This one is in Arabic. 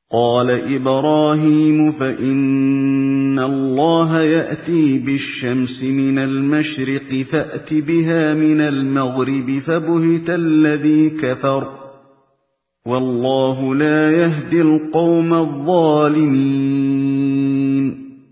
قَالَ إِبْرَاهِيمُ فَإِنَّ اللَّهَ يَأْتِي بِالشَّمْسِ مِنَ الْمَشْرِقِ فَأْتِ بِهَا مِنَ الْمَغْرِبِ فَبُهِتَ الَّذِي كَفَرَ ۗ وَاللَّهُ لَا يَهْدِي الْقَوْمَ الظَّالِمِينَ